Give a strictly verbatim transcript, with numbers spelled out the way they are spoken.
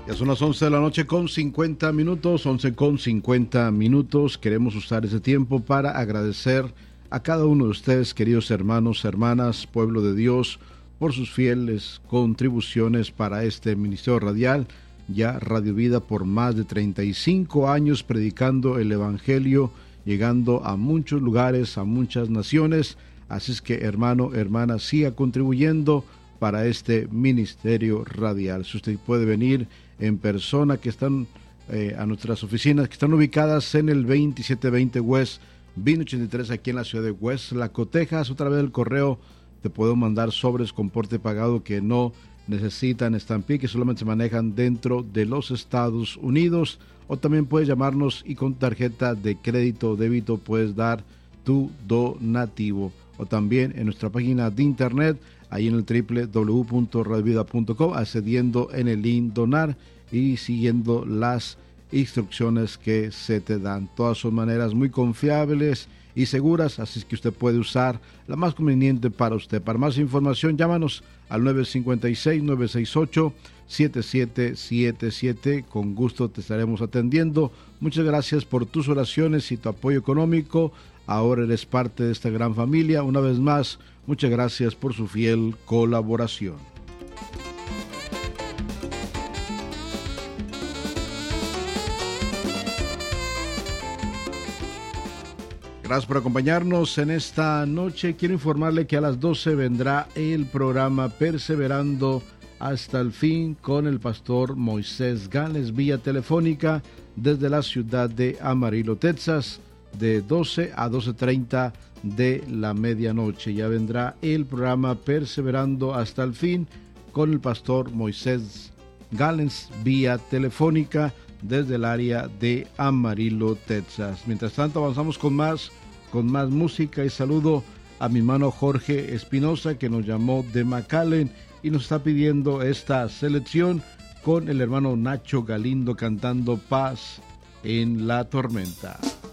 Ya son las once de la noche con cincuenta minutos, once con cincuenta minutos. Queremos usar ese tiempo para agradecer a cada uno de ustedes, queridos hermanos, hermanas, pueblo de Dios, por sus fieles contribuciones para este ministerio radial. Ya Radio Vida por más de treinta y cinco años predicando el Evangelio, llegando a muchos lugares, a muchas naciones. Así es que, hermano, hermana, siga contribuyendo para este ministerio radial. Si usted puede venir en persona, que están eh, a nuestras oficinas, que están ubicadas en el veintisiete veinte West Vine ochenta y tres, aquí en la ciudad de Westlaco, Texas. Otra vez el correo, te puedo mandar sobres con porte pagado que no necesitan estampilla, que solamente se manejan dentro de los Estados Unidos. O también puedes llamarnos y con tarjeta de crédito o débito puedes dar tu donativo. O también en nuestra página de internet, ahí en el doble u doble u doble u punto radio vida punto com, accediendo en el link donar y siguiendo las instrucciones que se te dan. Todas son maneras muy confiables y seguras, así es que usted puede usar la más conveniente para usted. Para más información, llámanos al nueve cinco seis, nueve seis ocho, siete siete siete siete. Con gusto te estaremos atendiendo. Muchas gracias por tus oraciones y tu apoyo económico. Ahora eres parte de esta gran familia. Una vez más, muchas gracias por su fiel colaboración. Gracias por acompañarnos en esta noche. Quiero informarle que a las doce vendrá el programa Perseverando hasta el fin con el pastor Moisés Gales vía telefónica desde la ciudad de Amarillo, Texas, de doce a doce treinta de la medianoche. Ya vendrá el programa Perseverando hasta el fin con el pastor Moisés Gales vía telefónica desde el área de Amarillo, Texas. Mientras tanto, avanzamos con más, con más música y saludo a mi hermano Jorge Espinosa, que nos llamó de McAllen y nos está pidiendo esta selección con el hermano Nacho Galindo cantando Paz en la Tormenta.